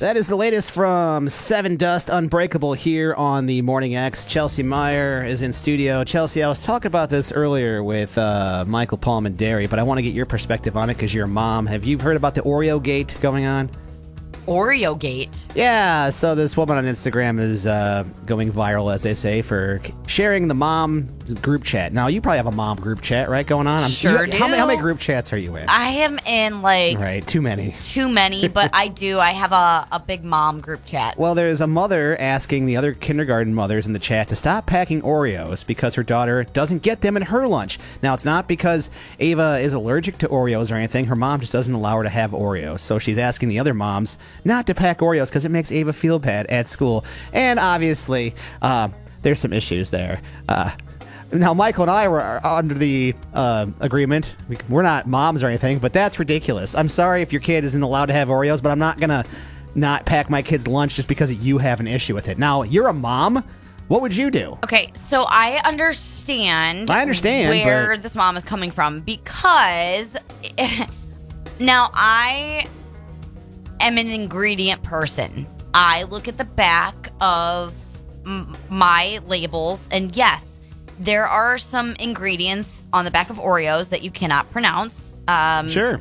That is the latest from Seven Dust Unbreakable here on the Morning X. Chelsea Meyer is in studio. Chelsea, I was talking about this earlier with Michael Palminteri, but I want to get your perspective on it because you're a mom. Have you heard about the Oreo Gate going on? Oreo Gate? Yeah, so this woman on Instagram is going viral, as they say, for sharing the mom group chat. Now, you probably have a mom group chat, right, going on? Sure do. How many group chats are you in? I am in, Right, too many. Too many, but I do. I have a big mom group chat. Well, there's a mother asking the other kindergarten mothers in the chat to stop packing Oreos because her daughter doesn't get them in her lunch. Now, it's not because Ava is allergic to Oreos or anything. Her mom just doesn't allow her to have Oreos. So she's asking the other moms not to pack Oreos because it makes Ava feel bad at school. And obviously, there's some issues there. Now, Michael and I were under the agreement. We're not moms or anything, but that's ridiculous. I'm sorry if your kid isn't allowed to have Oreos, but I'm not going to not pack my kid's lunch just because you have an issue with it. Now, you're a mom. What would you do? Okay, so I understand where this mom is coming from because now I am an ingredient person. I look at the back of my labels, and yes, there are some ingredients on the back of Oreos that you cannot pronounce. Sure.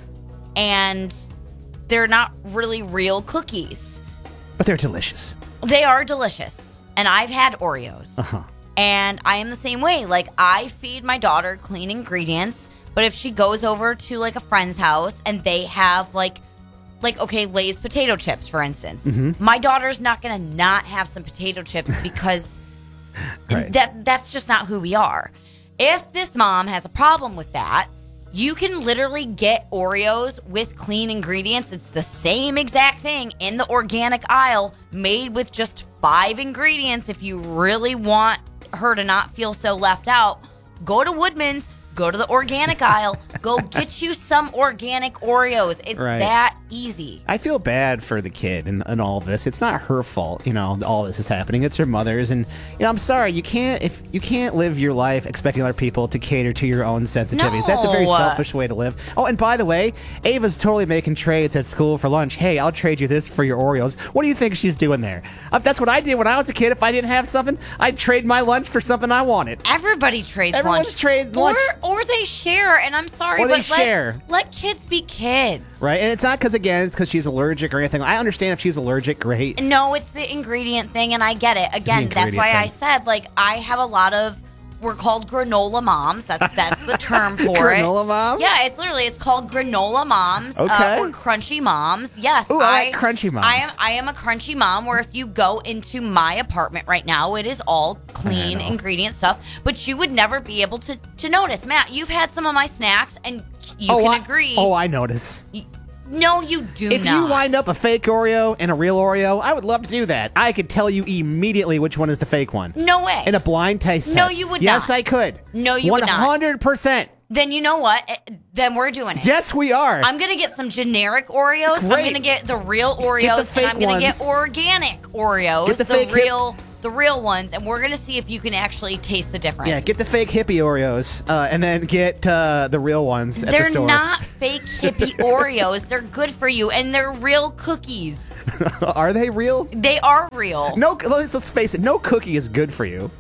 And they're not really real cookies. But they're delicious. They are delicious. And I've had Oreos. Uh-huh. And I am the same way. Like, I feed my daughter clean ingredients, but if she goes over to, like, a friend's house and they have, like okay, Lay's potato chips, for instance. Mm-hmm. My daughter's not going to not have some potato chips because right. that's just not who we are. If this mom has a problem with that, you can literally get Oreos with clean ingredients. It's the same exact thing in the organic aisle, made with just 5 ingredients. If you really want her to not feel so left out, go to Woodman's. Go to the organic aisle. Go get you some organic Oreos. It's right. that easy. I feel bad for the kid and all of this. It's not her fault, all this is happening. It's her mother's. And, I'm sorry. You can't live your life expecting other people to cater to your own sensitivities. No. That's a very selfish way to live. Oh, and by the way, Ava's totally making trades at school for lunch. Hey, I'll trade you this for your Oreos. What do you think she's doing there? That's what I did when I was a kid. If I didn't have something, I'd trade my lunch for something I wanted. Everybody trades Everyone's lunch. trades lunch. Or they share, and I'm sorry, or but they share. Let kids be kids. Right, and it's not because she's allergic or anything. I understand if she's allergic, great. No, it's the ingredient thing, and I get it. Again, that's why I said, I have a lot of, we're called granola moms. That's the term for granola it. Granola moms? Yeah, it's called granola moms okay. or crunchy moms. Yes. Ooh, I like crunchy moms. I am a crunchy mom where if you go into my apartment right now, it is all clean ingredient stuff, but you would never be able to notice. Matt, you've had some of my snacks, and you can agree. Oh, I notice. No, you do not. If you wind up a fake Oreo and a real Oreo, I would love to do that. I could tell you immediately which one is the fake one. No way. In a blind taste test. No, you would not. Yes, I could. No, you would not. 100%. Then you know what? Then we're doing it. Yes, we are. I'm going to get some generic Oreos. Great. I'm going to get the real Oreos, and I'm going to get organic Oreos. Get the real ones, and we're going to see if you can actually taste the difference. Yeah, get the fake hippie Oreos, and then get the real ones at the store. They're not fake hippie Oreos. They're good for you, and they're real cookies. Are they real? They are real. No, let's face it. No cookie is good for you.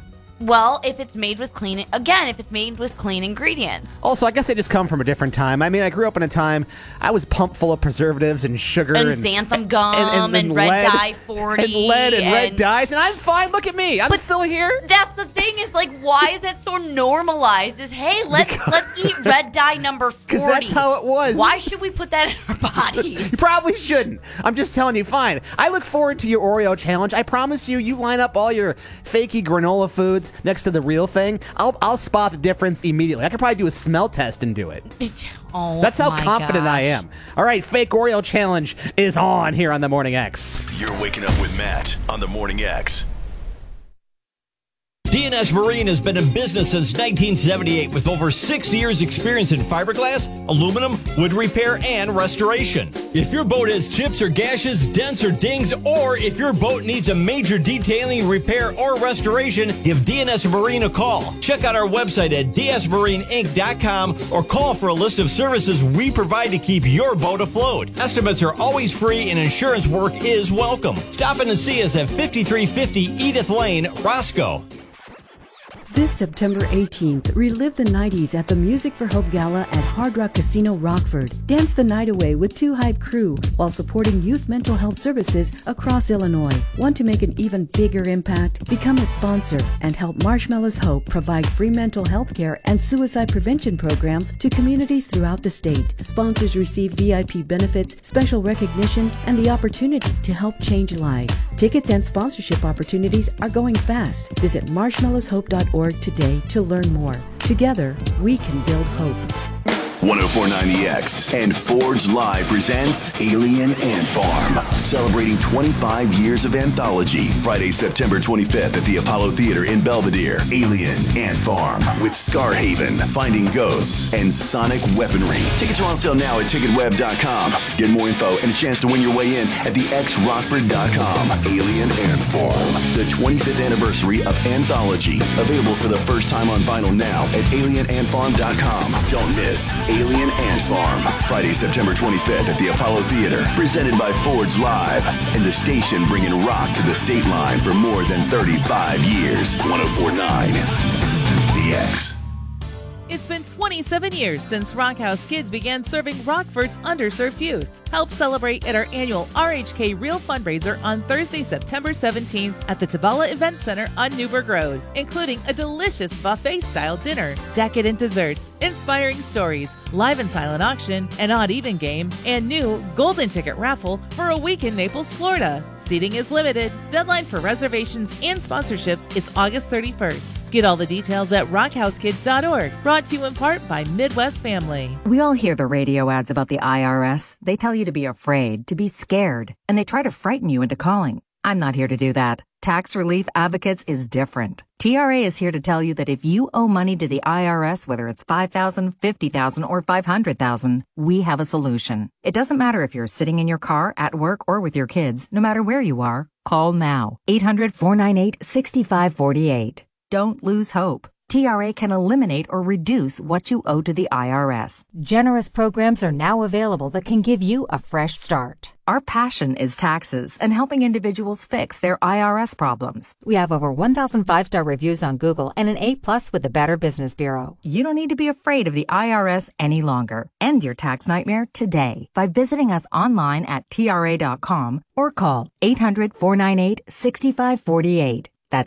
Well, if it's made with clean ingredients. Also, I guess I just come from a different time. I mean, I grew up in a time I was pumped full of preservatives and sugar and xanthan gum and red dye 40 and lead and red dyes, and I'm fine. Look at me, I'm still here. That's the thing is why is it so normalized? Is let's eat red dye number 40 because that's how it was. Why should we put that in our bodies? You probably shouldn't. I'm just telling you. Fine. I look forward to your Oreo challenge. I promise you. You line up all your fakey granola foods next to the real thing, I'll spot the difference immediately. I could probably do a smell test and do it. Oh, that's how confident I am. All right, fake Oreo challenge is on here on the Morning X. You're waking up with Matt on the Morning X. D&S Marine has been in business since 1978 with over 60 years experience in fiberglass, aluminum, Wood repair and restoration. If your boat has chips or gashes, dents or dings, or if your boat needs a major detailing, repair, or restoration, give DNS Marine a call. Check out our website at dsmarineinc.com or call for a list of services we provide to keep your boat afloat. Estimates are always free and insurance work is welcome. Stop in and see us at 5350 Edith Lane, Roscoe. This September 18th, relive the 90s at the Music for Hope Gala at Hard Rock Casino Rockford. Dance the night away with Two Hype Crew while supporting youth mental health services across Illinois. Want to make an even bigger impact? Become a sponsor and help Marshmallows Hope provide free mental health care and suicide prevention programs to communities throughout the state. Sponsors receive VIP benefits, special recognition, and the opportunity to help change lives. Tickets and sponsorship opportunities are going fast. Visit marshmallowshope.org today to learn more. Together, we can build hope. 104.9 The X and Forge Live presents Alien Ant Farm, celebrating 25 years of anthology. Friday, September 25th at the Apollo Theater in Belvedere. Alien Ant Farm with Scarhaven, Finding Ghosts, and Sonic Weaponry. Tickets are on sale now at ticketweb.com. Get more info and a chance to win your way in at thexrockford.com. Alien Ant Farm, the 25th anniversary of anthology. Available for the first time on vinyl now at alienantfarm.com. Don't miss Alien Ant Farm, Friday, September 25th at the Apollo Theater, presented by Forge Live, and the station bringing rock to the state line for more than 35 years. 104.9 The X. It's been 27 years since Rockhouse Kids began serving Rockford's underserved youth. Help celebrate at our annual RHK Real fundraiser on Thursday, September 17th at the Tabala Event Center on Newburgh Road, including a delicious buffet-style dinner, decadent desserts, inspiring stories, live and silent auction, an odd-even game, and new golden ticket raffle for a week in Naples, Florida. Seating is limited. Deadline for reservations and sponsorships is August 31st. Get all the details at rockhousekids.org. Brought to you in part by Midwest Family. We all hear the radio ads about the IRS. They tell you to be afraid, to be scared, and they try to frighten you into calling. I'm not here to do that. Tax Relief Advocates is different. TRA is here to tell you that if you owe money to the IRS, whether it's $5,000, $50,000, or $500,000, we have a solution. It doesn't matter if you're sitting in your car, at work, or with your kids. No matter where you are, call now. 800-498-6548. Don't lose hope. TRA can eliminate or reduce what you owe to the IRS. Generous programs are now available that can give you a fresh start. Our passion is taxes and helping individuals fix their IRS problems. We have over 1,000 5-star reviews on Google and an A+ with the Better Business Bureau. You don't need to be afraid of the IRS any longer. End your tax nightmare today by visiting us online at TRA.com or call 800-498-6548. That's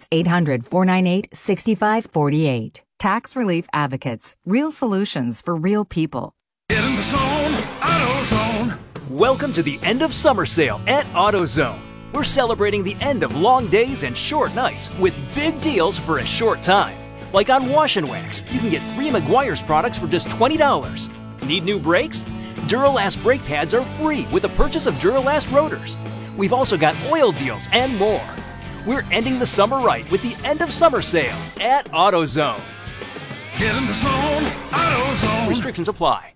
800-498-6548. Tax Relief Advocates. Real solutions for real people. Get in the zone, AutoZone. Welcome to the end of summer sale at AutoZone. We're celebrating the end of long days and short nights with big deals for a short time. Like on Wash and Wax, you can get 3 Meguiar's products for just $20. Need new brakes? Duralast brake pads are free with the purchase of Duralast rotors. We've also got oil deals and more. We're ending the summer right with the end of summer sale at AutoZone. Get in the zone, AutoZone. Restrictions apply.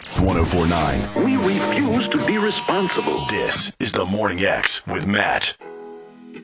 104.9. We refuse to be responsible. This is the Morning X with Matt.